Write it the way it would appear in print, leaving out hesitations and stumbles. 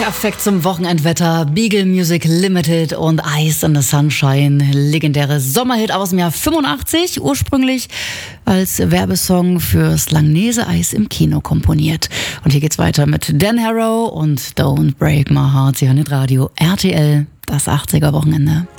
Perfekt zum Wochenendwetter. Beagle Music Limited und Ice in the Sunshine. Legendäre Sommerhit aus dem Jahr 85. Ursprünglich als Werbesong fürs Langnese-Eis im Kino komponiert. Und hier geht's weiter mit Dan Harrow und Don't Break My Heart. Sie hören das Radio RTL, das 80er Wochenende.